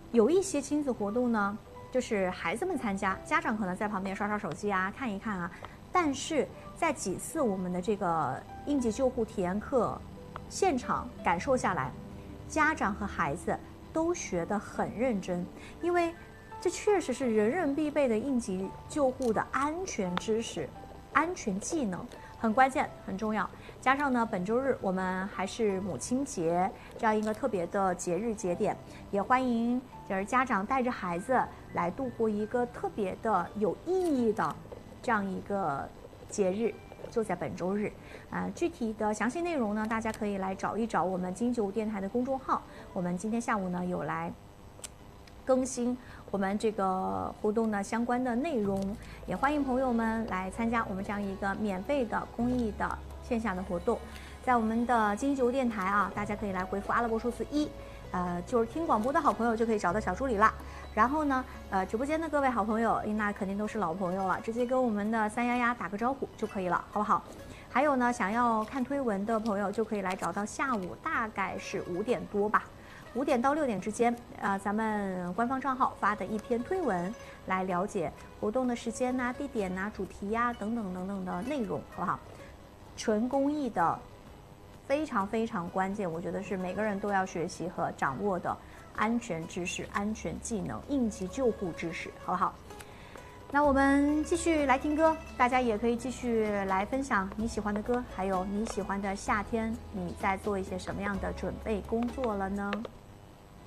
有一些亲子活动呢，就是孩子们参加，家长可能在旁边刷刷手机啊，看一看啊。但是在几次我们的这个应急救护体验课现场感受下来，家长和孩子都学得很认真，因为这确实是人人必备的应急救护的安全知识、安全技能，很关键、很重要。加上呢，本周日我们还是母亲节这样一个特别的节日节点，也欢迎就是家长带着孩子来度过一个特别的有意义的这样一个节日，就在本周日。具体的详细内容呢，大家可以来找一找我们金九电台的公众号。我们今天下午呢有来更新我们这个活动的相关的内容，也欢迎朋友们来参加我们这样一个免费的公益的线下的活动。在我们的金九电台啊，大家可以来回复阿拉伯数字1，就是听广播的好朋友就可以找到小助理了。然后呢，直播间的各位好朋友，那肯定都是老朋友了，直接跟我们的三丫丫打个招呼就可以了，好不好？还有呢，想要看推文的朋友就可以来找到下午大概是5点多吧，5点到6点之间，咱们官方账号发的一篇推文，来了解活动的时间呐、地点呐、主题呀、等等等等的内容，好不好？纯公益的，非常非常关键，我觉得是每个人都要学习和掌握的安全知识、安全技能、应急救护知识，好不好？那我们继续来听歌，大家也可以继续来分享你喜欢的歌，还有你喜欢的夏天，你在做一些什么样的准备工作了呢？